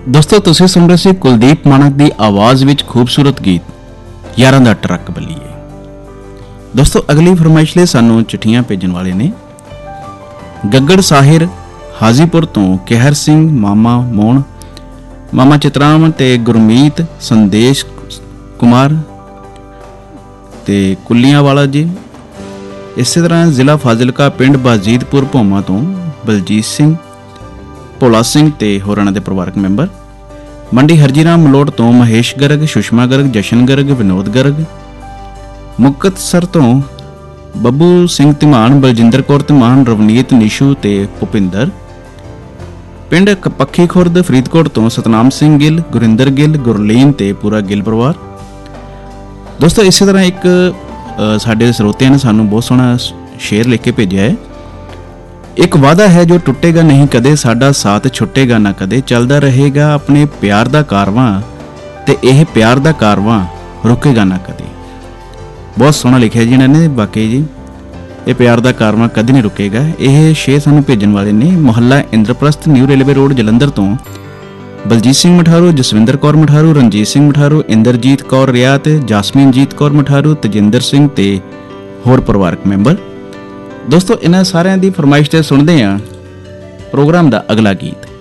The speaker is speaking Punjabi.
ਦੋਸਤੋ ਤੁਸੀਂ ਸੁਣ ਰਹੇ ਸੀ ਕੁਲਦੀਪ ਮਾਨਕ ਦੀ ਆਵਾਜ਼ ਵਿੱਚ ਖੂਬਸੂਰਤ ਗੀਤ ਯਾਰਾਂ ਦਾ ਟਰੱਕ ਬੱਲੀਏ। ਦੋਸਤੋ ਅਗਲੀ ਫਰਮਾਇਸ਼ ਲਈ ਸਾਨੂੰ ਚਿੱਠੀਆਂ ਭੇਜਣ ਵਾਲੇ ਨੇ ਗੱਗੜ ਸਾਹਿਰ ਹਾਜੀਪੁਰ ਤੋਂ ਕਹਿਰ ਸਿੰਘ, ਮਾਮਾ ਮੋਹਣ, ਮਾਮਾ ਚਿਤਰਾਮ ਤੇ ਗੁਰਮੀਤ, ਸੰਦੇਸ਼ ਕੁਮਾਰ ਤੇ ਕੁੱਲੀਆਂ ਵਾਲਾ ਜੀ। ਇਸੇ ਤਰ੍ਹਾਂ ਜ਼ਿਲ੍ਹਾ ਫਾਜ਼ਿਲਕਾ ਪਿੰਡ ਬਾਜੀਦਪੁਰ ਭੋਮਾ ਤੋਂ ਬਲਜੀਤ ਸਿੰਘ, ਭੋਲਾ ਸਿੰਘ ਤੇ ਹੋਰਾਂ ਦੇ ਪਰਿਵਾਰਕ ਮੈਂਬਰ। ਮੰਡੀ ਹਰਜੀਰਾਮ ਮਲੋਟ ਤੋਂ ਮਹੇਸ਼ ਗਰਗ, ਸੁਸ਼ਮਾ ਗਰਗ, ਜਸ਼ਨ ਗਰਗ, ਵਿਨੋਦ ਗਰਗ। ਮੁਕਤਸਰ ਤੋਂ ਬੱਬੂ ਸਿੰਘ ਧੀਮਾਨ, ਬਲਜਿੰਦਰ ਕੌਰ ਧੀਮਾਨ, ਰਵਨੀਤ, ਨਿਸ਼ੂ ਤੇ ਭੁਪਿੰਦਰ। ਪਿੰਡ ਪੱਖੀ ਖੁਰਦ ਫਰੀਦਕੋਟ ਤੋਂ ਸਤਨਾਮ ਸਿੰਘ ਗਿੱਲ, ਗੁਰਿੰਦਰ ਗਿੱਲ, ਗੁਰਲੀਨ ਤੇ ਪੂਰਾ ਗਿੱਲ ਪਰਿਵਾਰ। ਦੋਸਤੋ ਇਸੇ ਤਰ੍ਹਾਂ ਇੱਕ ਸਾਡੇ ਸਰੋਤਿਆਂ ਨੇ ਸਾਨੂੰ ਬਹੁਤ ਸੋਹਣਾ ਸ਼ੇਰ ਲਿਖ ਕੇ ਭੇਜਿਆ ਹੈ। ਇੱਕ ਵਾਅਦਾ ਹੈ ਜੋ ਟੁੱਟੇਗਾ ਨਹੀਂ ਕਦੇ, ਸਾਡਾ ਸਾਥ ਛੁੱਟੇਗਾ ਨਾ ਕਦੇ, ਚੱਲਦਾ ਰਹੇਗਾ ਆਪਣੇ ਪਿਆਰ ਦਾ ਕਾਰਵਾਂ ਤੇ ਇਹ ਪਿਆਰ ਦਾ ਕਾਰਵਾਂ ਰੁਕੇਗਾ ਨਾ ਕਦੇ। ਬਹੁਤ ਸੋਹਣਾ ਲਿਖਿਆ ਜੀ ਇਹਨਾਂ ਨੇ। ਵਾਕਈ ਜੀ ਇਹ ਪਿਆਰ ਦਾ ਕਾਰਵਾਂ ਕਦੇ ਨਹੀਂ ਰੁਕੇਗਾ। ਇਹ ਸ਼ੇਰ ਸਾਨੂੰ ਭੇਜਣ ਵਾਲੇ ਨੇ ਮੁਹੱਲਾ Indraprastha, new railway road, Jalandhar ਤੋਂ ਬਲਜੀਤ ਸਿੰਘ ਮਠਾਰੂ, ਜਸਵਿੰਦਰ ਕੌਰ ਮਠਾਰੂ, ਰਣਜੀਤ ਸਿੰਘ ਮਠਾਰੂ, ਇੰਦਰਜੀਤ ਕੌਰ ਰਿਆਤ, ਜਾਸਮੀਨਜੀਤ ਕੌਰ ਮਠਾਰੂ, ਤਜਿੰਦਰ ਸਿੰਘ ਤੇ ਹੋਰ ਪਰਿਵਾਰਕ ਮੈਂਬਰ। ਦੋਸਤੋ ਇਹਨਾਂ ਸਾਰਿਆਂ ਦੀ ਫਰਮਾਇਸ਼ ਤੇ ਸੁਣਦੇ ਹਾਂ ਪ੍ਰੋਗਰਾਮ ਦਾ ਅਗਲਾ ਗੀਤ।